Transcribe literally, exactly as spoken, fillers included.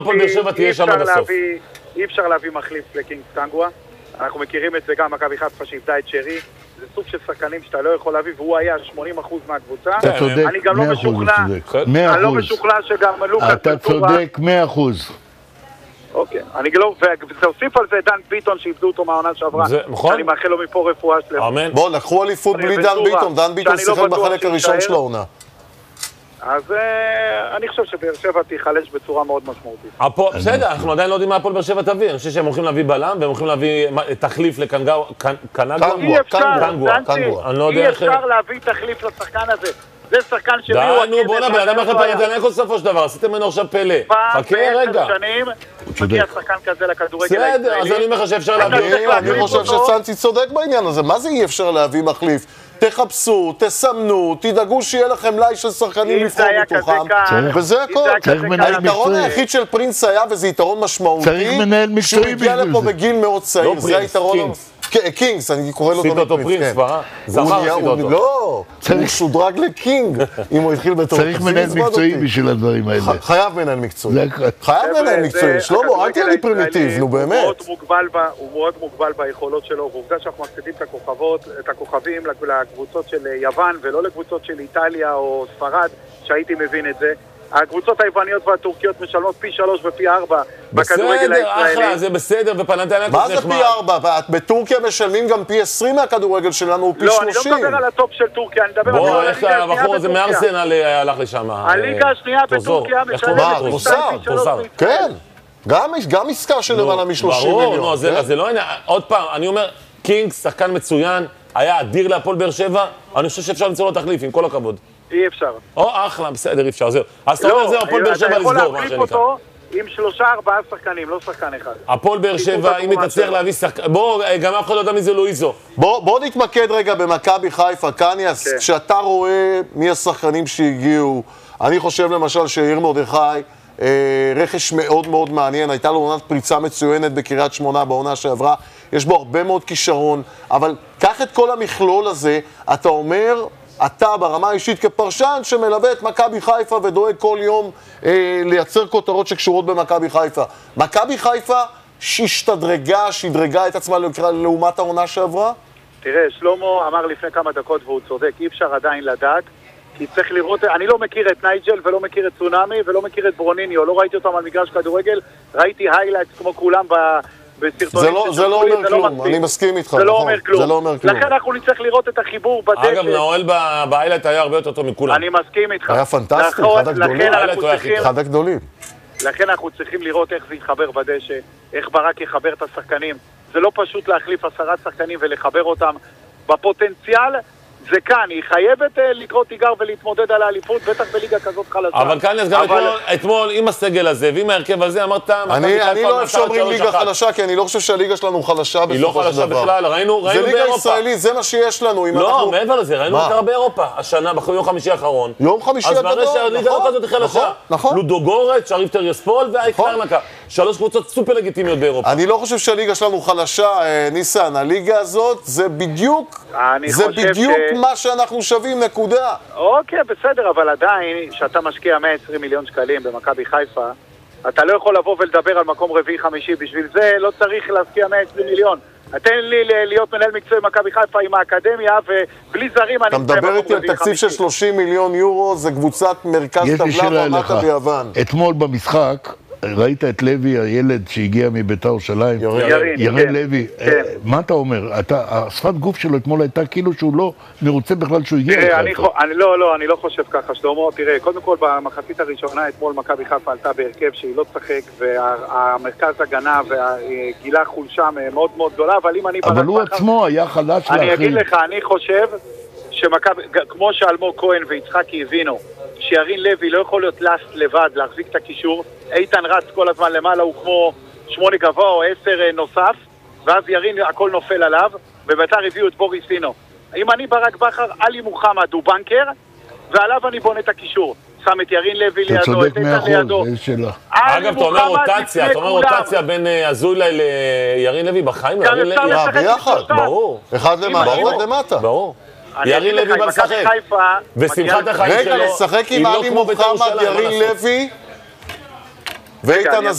הפועל באר שבע תהיה שם בסוף. אי אפשר להביא מחליף לקינגס קנגווה. אנחנו מכירים את זה גם, מכבי חיפה שאיבדה את שרי. זה סוג של שחקנים שאתה לא יכול להביא, והוא היה שמונים אחוז מהקבוצה. אתה צודק, אני גם לא משוכנע, אני לא משוכנע שגם לוקאס... אתה צודק מאה אחוז. אוקיי, אני לא... ותוסיף על זה דן ביטון שאיבדו אותו מהעונה שעברה. אני מאחל לו מפה רפואה שלמה. בוא, לקחו אליפות בלי דן ביטון. דן ביטון שיחק בחלק הראשון של העונה. אז אני חושב שבאר שבע תיחלש בצורה מאוד משמעותית. בסדר, אנחנו עדיין לא יודעים מה הפועל באר שבע תביא. אני חושב שהם הולכים להביא בלם, והם הולכים להביא תחליף לקנגווה. אי אפשר להביא תחליף לשחקן הזה. זה שחקן שביאו... די, נו, בוא נביא, אדם אחרי פנתנקו בסופו של דבר, עשיתם ממנו עכשיו פלא. חכה רגע. פעם שנים, מגיע שחקן כזה לכדורגל הישראלי. בסדר, אז אני אומר לך שאפשר להביא. אני חושב שסנצי צודק בעניין הזה. מה זה אי אפשר להביא מחליף? תחפשו, תסמנו, תדאגו שיהיה לכם מלאי של שחקנים לבחור מתוכם, וזה הכל. היתרון היחיד של פרינס היה, וזה יתרון משמעותי, צריך מנהל מקצועי שהוא הגיע לפה בגיל מאוד צעיר. לא פרינס, קינגס. קינגס, אני קורא לו עשית אותו פרינס, כבר? זמר עשית אותו. לא, הוא שודרג לקינג, אם הוא התחיל בתור. צריך מנהל מקצועי בשביל הדברים האלה. חייב מנהל מקצועי. חייב מנהל מקצועי. שלמה, אל תהיה לי פרימיטיב, נו באמת. הוא מאוד מוגבל ביכולות שלו, ועובדה שאנחנו מפסידים את הכוכבים לקבוצות של יוון, ולא לקבוצות של איטליה או ספרד, שהייתי מבין את זה. הקבוצות היווניות והטורקיות משלמות פי שלוש ופי ארבע בכדורגל הישראלי. בסדר, אחלה, זה בסדר, ופנתנקו מה זה פי ארבע? בטורקיה משלמים גם פי עשרים מהכדורגל שלנו, הוא פי שלושים. לא, אני לא מדבר על הטופ של טורקיה, אני מדבר על הליגה השנייה בטורקיה. הבחור הזה מארסנל הלך לשם. הליגה השנייה בטורקיה משלמת מוסר, כן. גם עסקה של למעלה מ-שלושים מיליון. ברור, זה לא עניין. עוד פעם, אני אומר, קינגס, שחקן מצוין, היה אדיר להפועל באר שבע, אני חושב שאפשר למצוא לו תחליף, עם כל הכבוד. אי אפשר. או, אחלה, בסדר, אי אפשר, זהו. אז אתה אומר, זהו, הפועל באר שבע לסגור, מה שנקרא. אתה יכול להחליף אותו עם שלושה, ארבעה שחקנים, לא שחקן אחד. הפועל באר שבע, אם היא תצליח להביא שחקן... בוא, גם אף אחד לא יודע מי זה לואיזו. בוא נתמקד רגע במכבי חיפה, קניאס, כשאתה רואה מי השחקנים שהגיעו, אני חושב למשל שיאיר מרדכי, רכש מאוד מאוד מעניין, הייתה לו עונת פריצה מצוינת בקריית שמונה בעונה שעברה, יש בו הרבה מאוד כישרון, אבל קח את כל המכלול הזה, אתה אומר, אתה ברמה האישית כפרשן שמלווה את מכבי חיפה ודואג כל יום אה, לייצר כותרות שקשורות במכבי חיפה. מכבי חיפה שהשתדרגה, שדרגה את עצמה לעומת העונה שעברה? תראה, שלמה אמר לפני כמה דקות והוא צודק, אי אפשר עדיין לדעת, כי צריך לראות, אני לא מכיר את נייג'ל ולא מכיר את צונאמי ולא מכיר את ברוניניו, לא ראיתי אותם על מגרש כדורגל, ראיתי היילייטס כמו כולם ב... זה לא, זה לא אומר כלום, אני מסכים איתך. זה לא אומר כלום. לכן אנחנו נצטרך לראות את החיבור בדשא. אגב, נאואל בהיילייט היה הרבה יותר טוב מכולם. אני מסכים איתך. היה פנטסטי, אחד הגדולים. אחד הגדולים. לכן אנחנו צריכים לראות איך זה יתחבר בדשא, איך ברק יחבר את השחקנים. זה לא פשוט להחליף עשרה שחקנים ולחבר אותם בפוטנציאל. זה כאן, היא חייבת לקרוא תיגר ולהתמודד על האליפות, בטח בליגה כזאת חלשה. אבל כאן אז גם אתמול עם הסגל הזה ועם ההרכב הזה אמרת... אני לא אוהב שאומרים ליגה חלשה, כי אני לא חושב שהליגה שלנו חלשה בסופו של דבר. היא לא חלשה בכלל, ראינו באירופה. זה ליגה ישראלית, זה מה שיש לנו. לא, מעבר לזה, ראינו מה קרה באירופה, השנה, ביום חמישי האחרון. יום חמישי הגדול, אז מראה שהליגה הזאת היא חלשה. לודוגורץ, שריף טריספול והאיקרנקה. שלוש קבוצות סופר לגיטימיות באירופה. אני לא חושב שהליגה שלנו חלשה, ניסן. הליגה הזאת זה בדיוק, זה בדיוק מה שאנחנו שווים, נקודה. אוקיי, בסדר, אבל עדיין, שאתה משקיע מאה ועשרים מיליון שקלים במכבי חיפה, אתה לא יכול לבוא ולדבר על מקום רביעי חמישי, בשביל זה לא צריך להשקיע מאה ועשרים מיליון. תן לי להיות מנהל מקצועי במכבי חיפה עם האקדמיה, ובלי זרים אני... אתה מדבר איתי על תקציב של שלושים מיליון יורו, זה קבוצת מרכז טבלה ומטה ביוון. אתמול במשחק, ראית את לוי, הילד שהגיע מביתר ירושלים, ירין לוי, מה אתה אומר? השפת גוף שלו אתמול הייתה כאילו שהוא לא מרוצה בכלל שהוא הגיע לחיפה. לא, לא, אני לא חושב ככה, שלמה, תראה, קודם כל במחצית הראשונה אתמול מכבי חיפה עלתה בהרכב שהיא לא תשחק, והמרכז הגנה והגילה חולשה מאוד מאוד גדולה, אבל אם אני... אבל הוא עצמו היה חלש לאחרים. אני אגיד לך, אני חושב שמכבי, כמו שאלמוג כהן ויצחקי הבינו, שירין לוי לא יכול להיות לסט לבד, להחזיק את הקישור, איתן רץ כל הזמן למעלה, הוא כמו שמונה גבוה או עשר נוסף, ואז ירין הכל נופל עליו, וביתר הביאו את בוריס פינו. אם אני ברק בכר, עלי מוחמד הוא בנקר, ועליו אני בונה את הקישור. שם את ירין לוי לידו, את איתן לידו. אגב, אתה אומר רוטציה, אתה אומר רוטציה בין אזולאי לירין לוי בחיים? ירין לוי, ביחד, ברור. אחד למעלה, אחד למטה. ברור. ירין לוי בא לשחק, ושמחת החיים שלו, רגע, לשחק עם עלי מוחמד, ירין לוי ואיתן